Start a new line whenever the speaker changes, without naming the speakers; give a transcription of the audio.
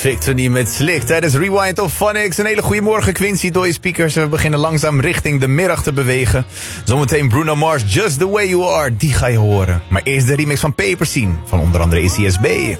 Victony met Slick tijdens Rewind of Phonics. Een hele goede morgen, Quincy, door je speakers. We beginnen langzaam richting de middag te bewegen. Zometeen Bruno Mars, Just The Way You Are, die ga je horen. Maar eerst de remix van Paper Scene, van onder andere ACSB.